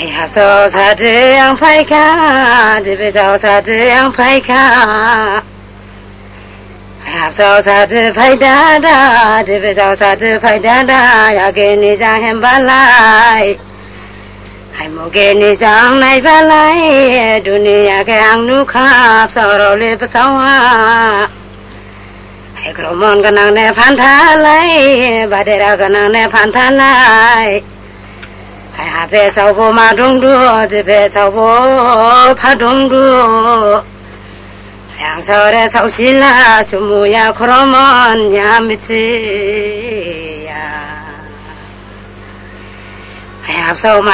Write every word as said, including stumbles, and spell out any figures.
합서 사드양 파이카 집에서 사드양 파이카 합서 사드 파이다다 집에서 사드 파이다다 야게 니장 햄발라이 하이모게 니장 나이발라이 두니야게 앙누캅 서로리 부사와 하이 그러면 그냥 내 판탈라이 바데라 그냥 내 판탈라이 앞에 서보 마동도 집에 서보 파동도 양설에 서실라 수무야 그러면 야미지야 앞서